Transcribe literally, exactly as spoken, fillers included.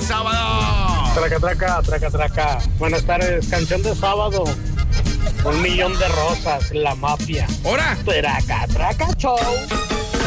sábado. Traca, traca, traca, traca. Buenas tardes, canción de sábado. Un millón de rosas, la mafia. ¿Hora? Traca, traca, show.